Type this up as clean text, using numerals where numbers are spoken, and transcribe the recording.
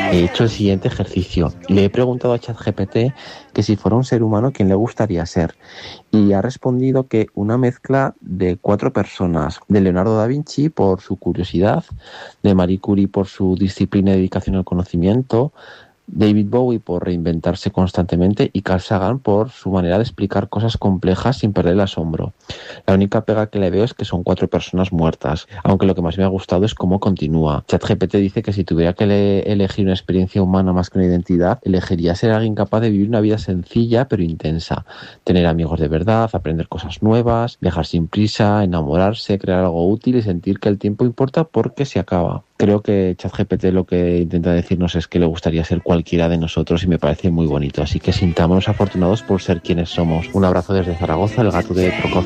He hecho el siguiente ejercicio. Le he preguntado a ChatGPT que si fuera un ser humano, ¿quién le gustaría ser? Y ha respondido que una mezcla de 4 personas. De Leonardo da Vinci por su curiosidad, de Marie Curie por su disciplina y dedicación al conocimiento, David Bowie por reinventarse constantemente y Carl Sagan por su manera de explicar cosas complejas sin perder el asombro. La única pega que le veo es que son 4 personas muertas, aunque lo que más me ha gustado es cómo continúa. ChatGPT dice que si tuviera que elegir una experiencia humana más que una identidad, elegiría ser alguien capaz de vivir una vida sencilla pero intensa, tener amigos de verdad, aprender cosas nuevas, viajar sin prisa, enamorarse, crear algo útil y sentir que el tiempo importa porque se acaba. Creo que ChatGPT lo que intenta decirnos es que le gustaría ser cualquiera de nosotros y me parece muy bonito. Así que sintámonos afortunados por ser quienes somos. Un abrazo desde Zaragoza, el gato de Prokofiev.